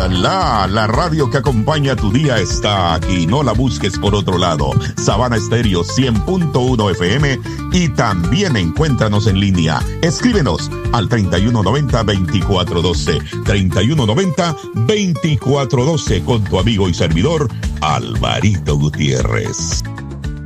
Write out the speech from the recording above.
La radio que acompaña tu día está aquí. No la busques por otro lado. Sabana Estéreo 100.1 FM y también encuéntranos en línea. Escríbenos al 3190-2412. 3190-2412 con tu amigo y servidor Alvarito Gutiérrez.